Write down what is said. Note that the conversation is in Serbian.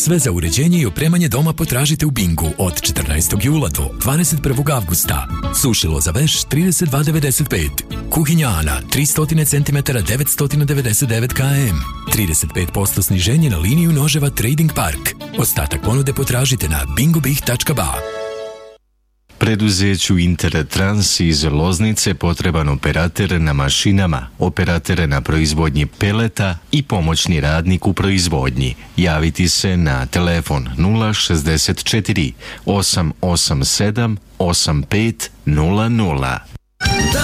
Sve za uređenje i opremanje doma potražite u Bingu od 14. jula do 21. avgusta. Sušilo za veš 32,95. Kuhinja Ana 300 cm 999 km. 35% sniženje na liniju noževa Trading Park. Ostatak ponude potražite na bingobih.ba. Preduzeću Intertrans iz Loznice potreban operater na mašinama, operater na proizvodnji peleta i pomoćni radnik u proizvodnji. Javiti se na telefon 064 887 8500.